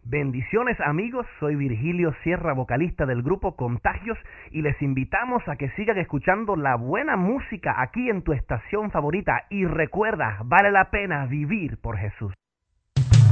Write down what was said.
Bendiciones amigos, soy Virgilio Sierra, vocalista del grupo Contagios, y les invitamos a que sigan escuchando la buena música aquí en tu estación favorita. Y recuerda, vale la pena vivir por Jesús.